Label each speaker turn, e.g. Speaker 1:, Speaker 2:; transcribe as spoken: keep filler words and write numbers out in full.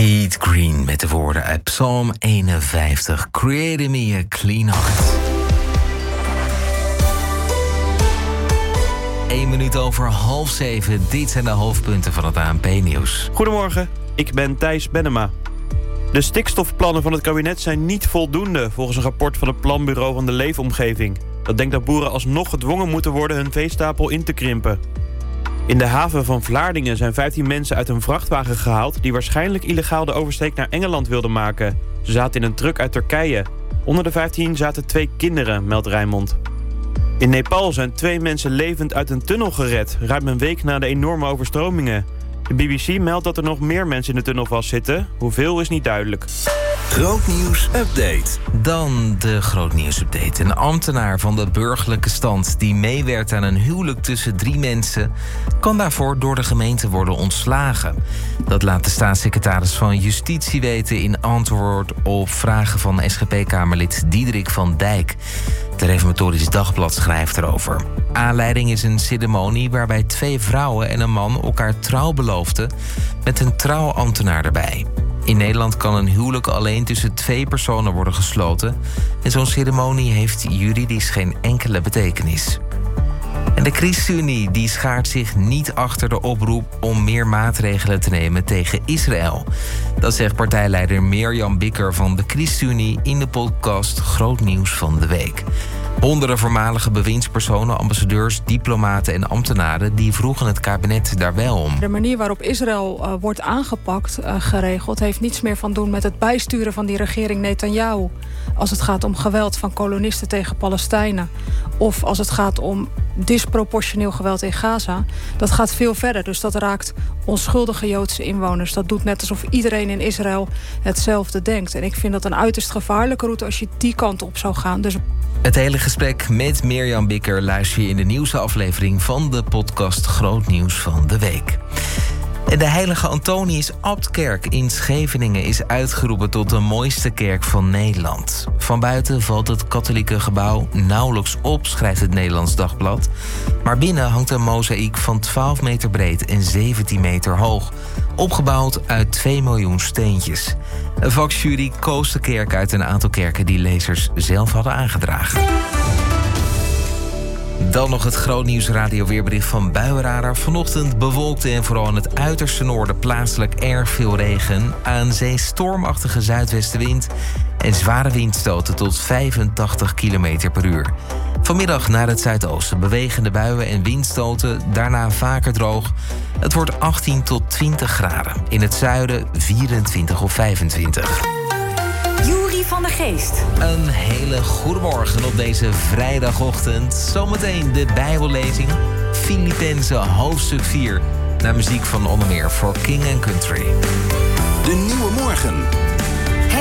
Speaker 1: Keith Green met de woorden uit Psalm eenenvijftig. Create in me a clean heart. Eén minuut over half zeven. Dit zijn de hoofdpunten van het A N P-nieuws.
Speaker 2: Goedemorgen, ik ben Thijs Bennema. De stikstofplannen van het kabinet zijn niet voldoende, volgens een rapport van het Planbureau van de Leefomgeving. Dat denkt dat boeren alsnog gedwongen moeten worden hun veestapel in te krimpen. In de haven van Vlaardingen zijn vijftien mensen uit een vrachtwagen gehaald die waarschijnlijk illegaal de oversteek naar Engeland wilden maken. Ze zaten in een truck uit Turkije. Onder de vijftien zaten twee kinderen, meldt Rijnmond. In Nepal zijn twee mensen levend uit een tunnel gered, ruim een week na de enorme overstromingen. De B B C meldt dat er nog meer mensen in de tunnel vastzitten. Hoeveel is niet duidelijk.
Speaker 3: Grootnieuws update.
Speaker 1: Dan de Grootnieuws-update. Een ambtenaar van de burgerlijke stand die meewerkt aan een huwelijk tussen drie mensen kan daarvoor door de gemeente worden ontslagen. Dat laat de staatssecretaris van Justitie weten in antwoord op vragen van S G P-kamerlid Diederik van Dijk. Het Reformatorisch Dagblad schrijft erover. Aanleiding is een ceremonie waarbij twee vrouwen en een man elkaar trouw beloofden met een trouwambtenaar erbij. In Nederland kan een huwelijk alleen tussen twee personen worden gesloten en zo'n ceremonie heeft juridisch geen enkele betekenis. En de ChristenUnie die schaart zich niet achter de oproep om meer maatregelen te nemen tegen Israël. Dat zegt partijleider Mirjam Bikker van de ChristenUnie in de podcast Groot Nieuws van de Week. Honderden voormalige bewindspersonen, ambassadeurs, diplomaten en ambtenaren die vroegen het kabinet daar wel om.
Speaker 4: De manier waarop Israël uh, wordt aangepakt, uh, geregeld, heeft niets meer van doen met het bijsturen van die regering Netanyahu. Als het gaat om geweld van kolonisten tegen Palestijnen. Of als het gaat om disproportioneel geweld in Gaza. Dat gaat veel verder, dus dat raakt onschuldige Joodse inwoners. Dat doet net alsof iedereen in Israël hetzelfde denkt. En ik vind dat een uiterst gevaarlijke route als je die kant op zou gaan. Dus
Speaker 1: het hele gesprek met Mirjam Bikker luister je in de nieuwste aflevering van de podcast Groot Nieuws van de Week. En de Heilige Antonius Abtkerk in Scheveningen is uitgeroepen tot de mooiste kerk van Nederland. Van buiten valt het katholieke gebouw nauwelijks op, schrijft het Nederlands Dagblad. Maar binnen hangt een mozaïek van twaalf meter breed en zeventien meter hoog, opgebouwd uit twee miljoen steentjes. Een vakjury koos de kerk uit een aantal kerken die lezers zelf hadden aangedragen. Dan nog het Grootnieuws radio weerbericht van Buienradar. Vanochtend bewolkt en vooral in het uiterste noorden plaatselijk erg veel regen. Aan zee stormachtige zuidwestenwind en zware windstoten tot vijfentachtig kilometer per uur. Vanmiddag naar het zuidoosten bewegende buien en windstoten, daarna vaker droog. Het wordt achttien tot twintig graden. In het zuiden vierentwintig of vijfentwintig.
Speaker 5: Juri van der Geest.
Speaker 1: Een hele goede morgen op deze vrijdagochtend. Zometeen de Bijbellezing. Filippenzen hoofdstuk vier. Naar muziek van onder meer For King and Country.
Speaker 3: De Nieuwe Morgen.